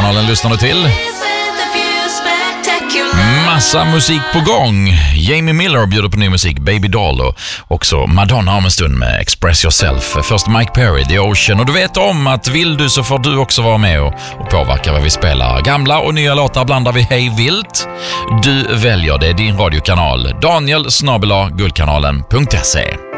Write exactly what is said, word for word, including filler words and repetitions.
Guldkanalen lyssnar du till. Massa musik på gång. Jamie Miller bjuder på ny musik, Baby Doll, och också Madonna om en stund med Express Yourself. Först Mike Perry, The Ocean. Och du vet om att vill du så får du också vara med och, och påverka vad vi spelar. Gamla och nya låtar blandar vi hej vilt. Du väljer det, din radiokanal. Daniel snabel-a guldkanalen punkt se.